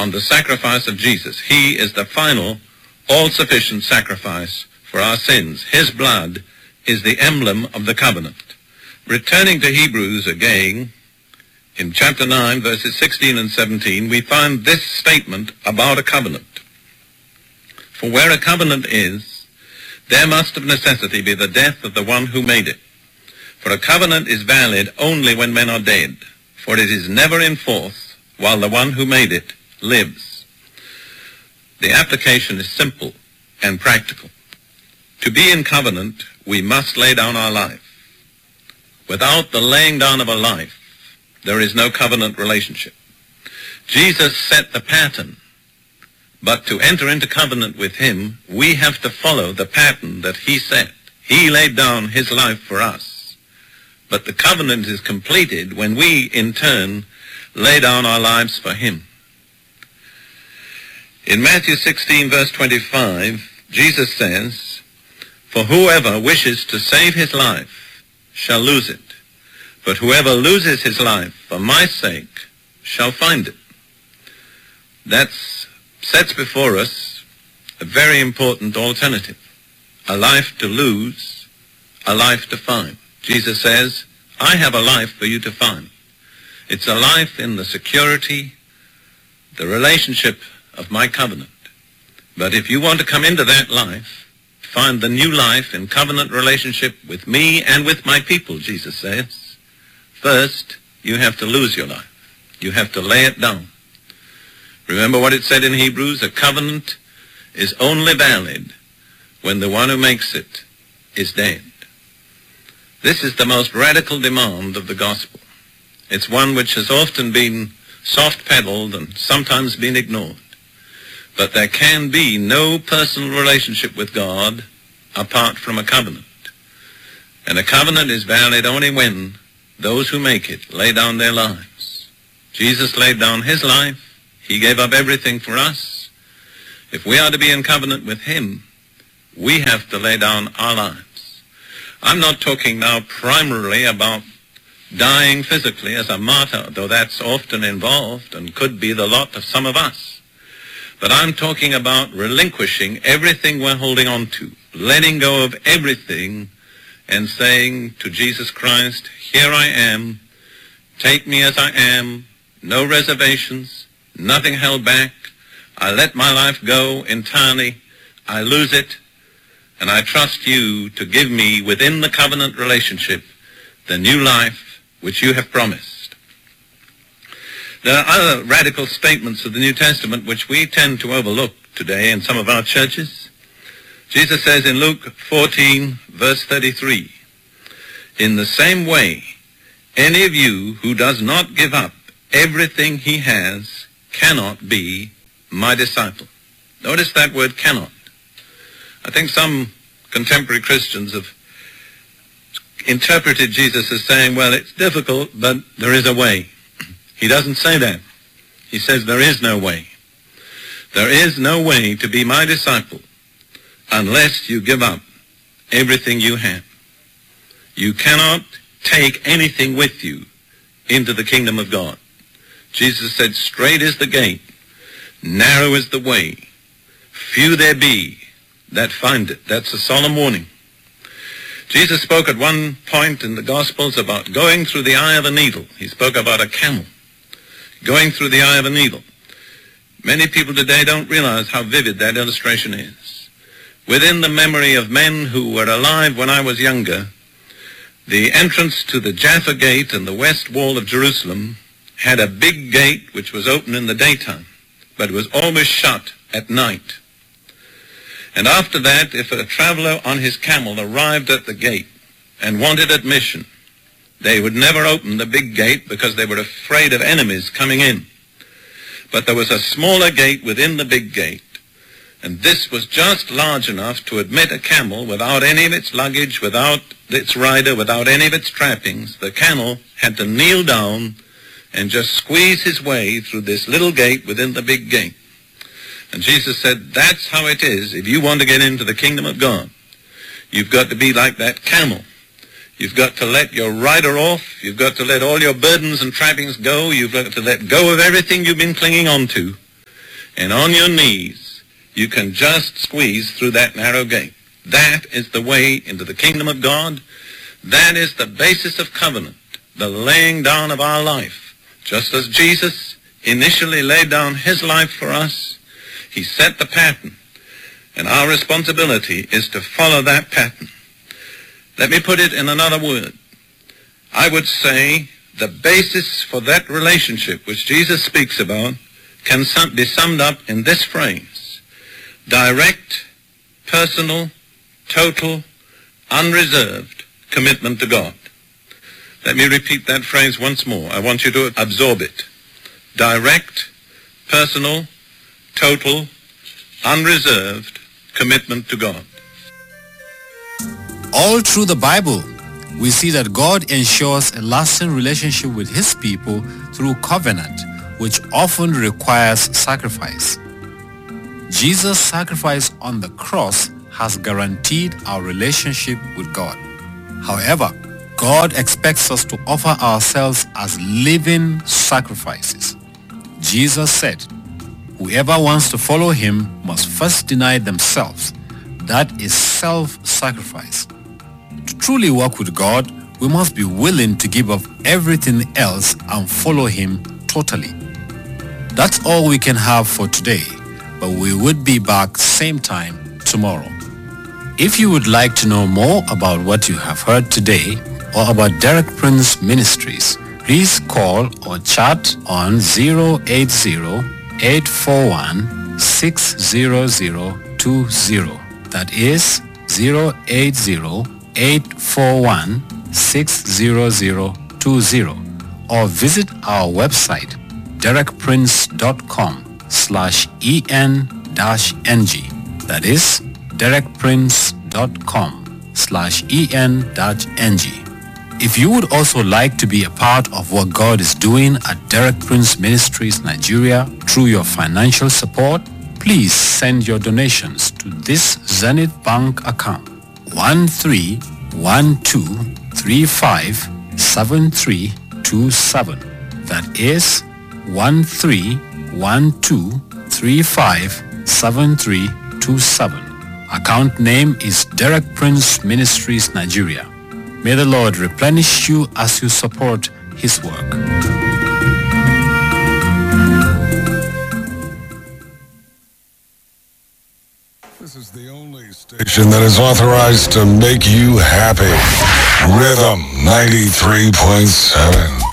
on the sacrifice of Jesus. He is the final, all-sufficient sacrifice for our sins. His blood is the emblem of the covenant. Returning to Hebrews again, in chapter 9, verses 16 and 17, we find this statement about a covenant. For where a covenant is, there must of necessity be the death of the one who made it. For a covenant is valid only when men are dead, for it is never in force while the one who made it lives. The application is simple and practical. To be in covenant, we must lay down our life. Without the laying down of a life, there is no covenant relationship. Jesus set the pattern, but to enter into covenant with him, we have to follow the pattern that he set. He laid down his life for us. But the covenant is completed when we, in turn, lay down our lives for him. In Matthew 16, verse 25, Jesus says, "For whoever wishes to save his life shall lose it. But whoever loses his life for my sake shall find it." That sets before us a very important alternative. A life to lose, a life to find. Jesus says, I have a life for you to find. It's a life in the security, the relationship of my covenant. But if you want to come into that life, find the new life in covenant relationship with me and with my people, Jesus says, first, you have to lose your life. You have to lay it down. Remember what it said in Hebrews? A covenant is only valid when the one who makes it is dead. This is the most radical demand of the gospel. It's one which has often been soft-pedaled and sometimes been ignored. But there can be no personal relationship with God apart from a covenant. And a covenant is valid only when those who make it lay down their lives. Jesus laid down his life. He gave up everything for us. If we are to be in covenant with him, we have to lay down our lives. I'm not talking now primarily about dying physically as a martyr, though that's often involved and could be the lot of some of us. But I'm talking about relinquishing everything we're holding on to, letting go of everything and saying to Jesus Christ, here I am, take me as I am, no reservations, nothing held back. I let my life go entirely, I lose it, and I trust you to give me within the covenant relationship the new life which you have promised. There are other radical statements of the New Testament which we tend to overlook today in some of our churches. Jesus says in Luke 14, verse 33, in the same way, any of you who does not give up everything he has cannot be my disciple. Notice that word cannot. I think some contemporary Christians have interpreted Jesus as saying, well, it's difficult, but there is a way. He doesn't say that. He says there is no way. There is no way to be my disciple unless you give up everything you have. You cannot take anything with you into the kingdom of God. Jesus said, straight is the gate, narrow is the way, few there be that find it. That's a solemn warning. Jesus spoke at one point in the Gospels about going through the eye of a needle. He spoke about a camel going through the eye of a needle. Many people today don't realize how vivid that illustration is. Within the memory of men who were alive when I was younger, the entrance to the Jaffa Gate and the west wall of Jerusalem had a big gate which was open in the daytime, but it was always shut at night. And after that, if a traveler on his camel arrived at the gate and wanted admission, they would never open the big gate because they were afraid of enemies coming in. But there was a smaller gate within the big gate, and this was just large enough to admit a camel without any of its luggage, without its rider, without any of its trappings. The camel had to kneel down and just squeeze his way through this little gate within the big gate. And Jesus said, that's how it is if you want to get into the kingdom of God. You've got to be like that camel. You've got to let your rider off. You've got to let all your burdens and trappings go. You've got to let go of everything you've been clinging on to. and on your knees, you can just squeeze through that narrow gate. That is the way into the kingdom of God. That is the basis of covenant, the laying down of our life. Just as Jesus initially laid down his life for us, he set the pattern, and our responsibility is to follow that pattern. Let me put it in another word. I would say the basis for that relationship which Jesus speaks about can be summed up in this phrase: direct, personal, total, unreserved commitment to God. Let me repeat that phrase once more. I want you to absorb it. Direct, personal, total, unreserved commitment to God. All through the Bible, we see that God ensures a lasting relationship with his people through covenant, which often requires sacrifice. Jesus' sacrifice on the cross has guaranteed our relationship with God. However, God expects us to offer ourselves as living sacrifices. Jesus said, "Whoever wants to follow him must first deny themselves." That is self-sacrifice. To truly walk with God, we must be willing to give up everything else and follow him totally. That's all we can have for today, but we would be back same time tomorrow. If you would like to know more about what you have heard today or about Derek Prince Ministries, please call or chat on 080-841-60020. That is 080-841-60020, or visit our website derekprince.com/en-ng. That is derekprince.com/en-ng. If you would also like to be a part of what God is doing at Derek Prince Ministries Nigeria through your financial support, please send your donations to this Zenith Bank account: 1312357327. That is 1312357327. Account name is Derek Prince Ministries Nigeria. May the Lord replenish you as you support his work. This is the only station that is authorized to make you happy. Rhythm 93.7.